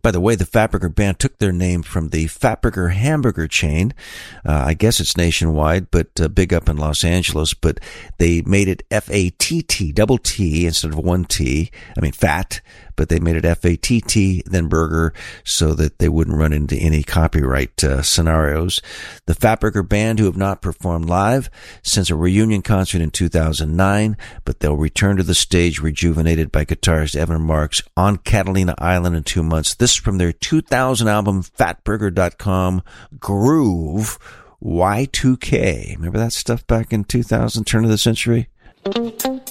By the way, the Fatburger Band took their name from the Fatburger hamburger chain. I guess it's nationwide, but big up in Los Angeles. But they made it F-A-T-T, double T instead of one T. I mean, fat, but they made it F-A-T-T, then burger, so that they wouldn't run into any copyright scenarios. The Fatburger Band, who have not performed live since a reunion concert in 2009, but they'll return to the stage rejuvenated by guitarist Evan Marks on Catalina Island in 2 months. This from their 2000 album, fatburger.com, Groove Y2K. Remember that stuff back in 2000, turn of the century?